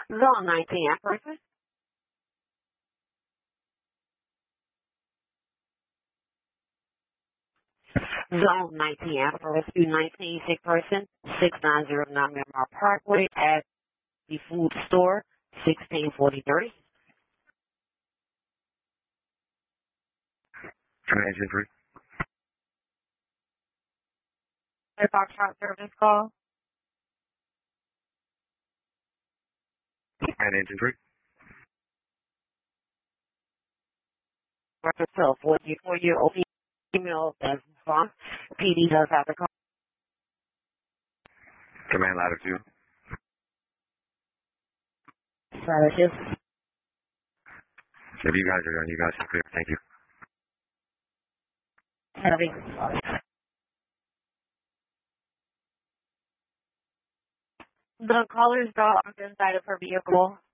Zone 19 person. Zone 19 for rescue 19 sick person, 6909 Miramar Parkway at the food store, 164030. Engine 3. Foxtrot service call. Engine 3. Record 1244-year-old female as bomb. PD does have the call. Command ladder 2. Services. If you guys are done, you guys are clear. Thank you. Heavy. The caller's dog is inside of her vehicle.